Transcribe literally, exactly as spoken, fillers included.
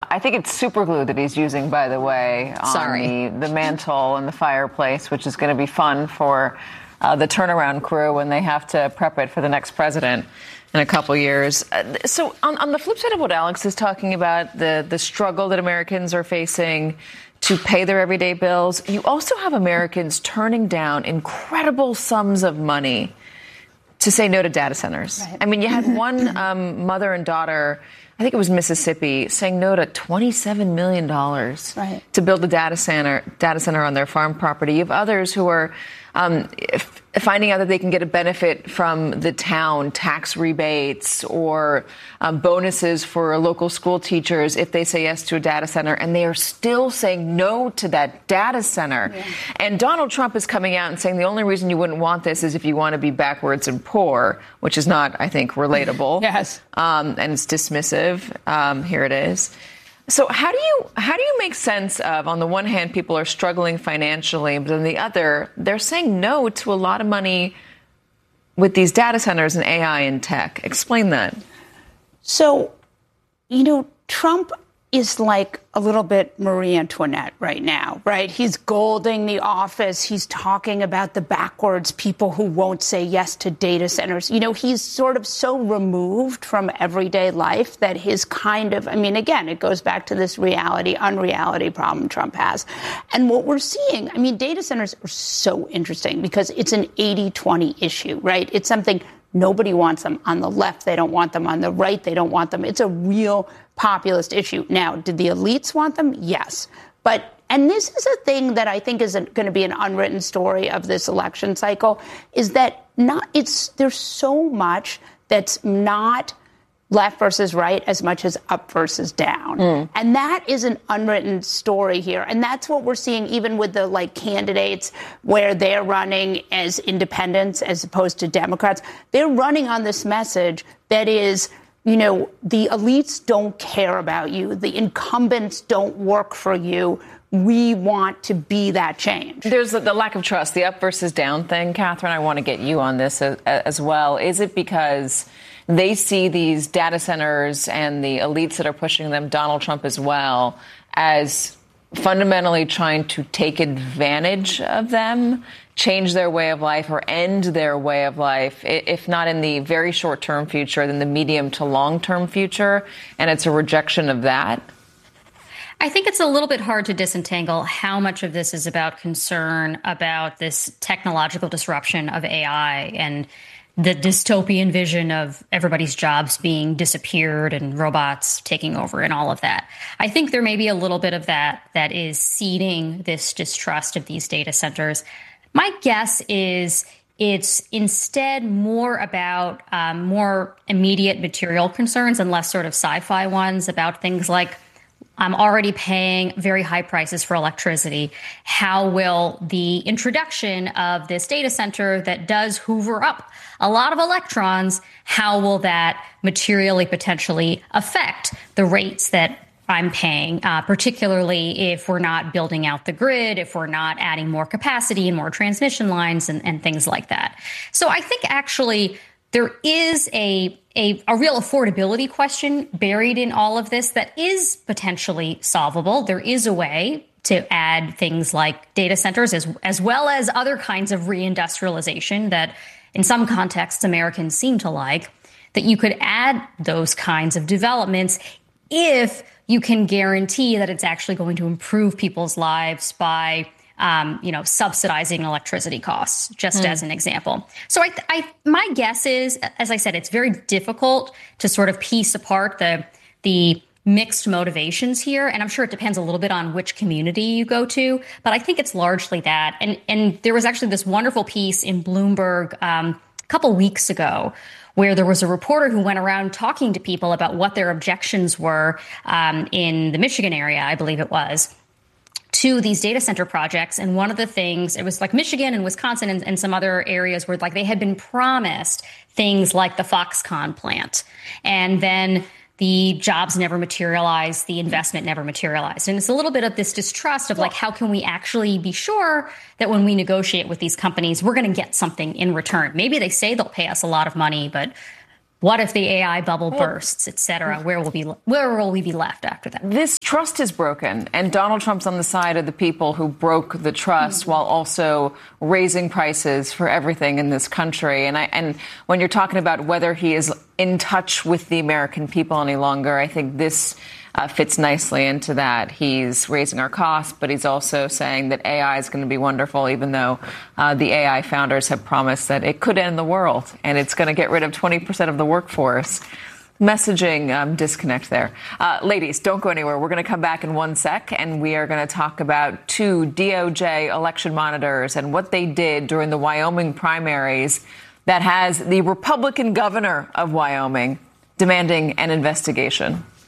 I think it's super glue that he's using, by the way, on Sorry. The, the mantle and the fireplace, which is going to be fun for uh, the turnaround crew when they have to prep it for the next president in a couple years. Uh, so on, on the flip side of what Alex is talking about, the, the struggle that Americans are facing to pay their everyday bills, you also have Americans turning down incredible sums of money to say no to data centers. Right. I mean, you had one um, mother and daughter, I think it was Mississippi, saying no to twenty-seven million dollars right. to build a data center, data center on their farm property. You have others who are um, if, finding out that they can get a benefit from the town, tax rebates or um, bonuses for local school teachers if they say yes to a data center, and they are still saying no to that data center. Yeah. And Donald Trump is coming out and saying the only reason you wouldn't want this is if you want to be backwards and poor, which is not, I think, relatable. Yes. Um, and it's dismissive. Um, here it is. So how do you how do you make sense of, on the one hand, people are struggling financially, but on the other, they're saying no to a lot of money with these data centers and A I and tech? Explain that. So, you know, Trump is like a little bit Marie Antoinette right now, right? He's golding the office. He's talking about the backwards people who won't say yes to data centers. You know, he's sort of so removed from everyday life that his kind of, I mean, again, it goes back to this reality, unreality problem Trump has. And what we're seeing, I mean, data centers are so interesting because it's an eighty twenty issue, right? It's something nobody wants them on the left. They don't want them on the right. They don't want them. It's a real populist issue. Now, did the elites want them? Yes. But, and this is a thing that I think is going to be an unwritten story of this election cycle, is that not, it's, there's so much that's not left versus right as much as up versus down. Mm. And that is an unwritten story here. And that's what we're seeing even with the like candidates where they're running as independents as opposed to Democrats. They're running on this message that is, you know, the elites don't care about you. The incumbents don't work for you. We want to be that change. There's the, the lack of trust, the up versus down thing. Catherine, I want to get you on this as, as well. Is it because they see these data centers and the elites that are pushing them, Donald Trump as well, as fundamentally trying to take advantage of them, change their way of life, or end their way of life, if not in the very short-term future, then the medium to long-term future, and it's a rejection of that? I think it's a little bit hard to disentangle how much of this is about concern about this technological disruption of A I and the dystopian vision of everybody's jobs being disappeared and robots taking over and all of that. I think there may be a little bit of that that is seeding this distrust of these data centers. My guess is it's instead more about um, more immediate material concerns and less sort of sci-fi ones about things like, I'm already paying very high prices for electricity. How will the introduction of this data center that does hoover up a lot of electrons, how will that materially potentially affect the rates that I'm paying, uh, particularly if we're not building out the grid, if we're not adding more capacity and more transmission lines and, and things like that. So I think actually there is a, a a real affordability question buried in all of this that is potentially solvable. There is a way to add things like data centers as, as well as other kinds of reindustrialization that in some contexts Americans seem to like, that you could add those kinds of developments if you can guarantee that it's actually going to improve people's lives by Um, you know, subsidizing electricity costs, just mm. as an example. So I, I, my guess is, as I said, it's very difficult to sort of piece apart the the mixed motivations here. And I'm sure it depends a little bit on which community you go to. But I think it's largely that. And, and there was actually this wonderful piece in Bloomberg um, a couple weeks ago where there was a reporter who went around talking to people about what their objections were um, in the Michigan area, I believe it was, to these data center projects. And one of the things, it was like Michigan and Wisconsin and, and some other areas where like they had been promised things like the Foxconn plant. And then the jobs never materialized, the investment never materialized. And it's a little bit of this distrust of like, how can we actually be sure that when we negotiate with these companies, we're going to get something in return? Maybe they say they'll pay us a lot of money, but What if the A I bubble bursts, et cetera? Where will be where will we be left after that? This trust is broken, and Donald Trump's on the side of the people who broke the trust mm-hmm. while also raising prices for everything in this country. And I and when you're talking about whether he is in touch with the American people any longer, I think this Uh, fits nicely into that. He's raising our costs, but he's also saying that A I is going to be wonderful, even though uh, the A I founders have promised that it could end the world and it's going to get rid of twenty percent of the workforce. Messaging um, disconnect there. Uh, ladies, don't go anywhere. We're going to come back in one sec, and we are going to talk about two D O J election monitors and what they did during the Wyoming primaries that has the Republican governor of Wyoming demanding an investigation.